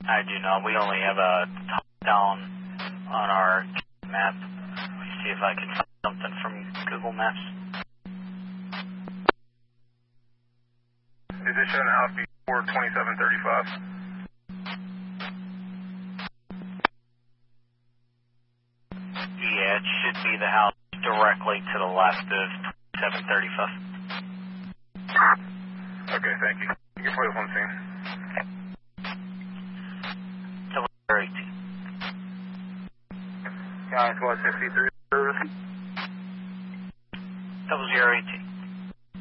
I do not. We only have a top-down on our map. Let me see if I can find something from Google Maps. Is it showing house before 2735? Yeah, it should be the house directly to the left of 2735. Okay, thank you. You can put us on scene. Double 018. County 1263 service. Double 018.